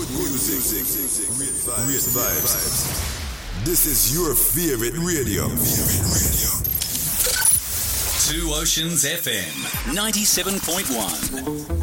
Good music. Great vibes. This is your favorite radio. Two Oceans FM 97.1.